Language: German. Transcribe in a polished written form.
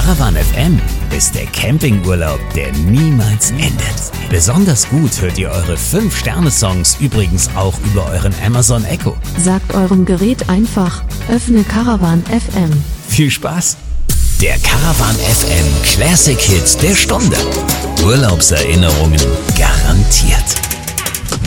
Caravan FM ist der Campingurlaub, der niemals endet. Besonders gut hört ihr eure 5-Sterne-Songs übrigens auch über euren Amazon Echo. Sagt eurem Gerät einfach, öffne Caravan FM. Viel Spaß! Der Caravan FM Classic Hits der Stunde. Urlaubserinnerungen garantiert.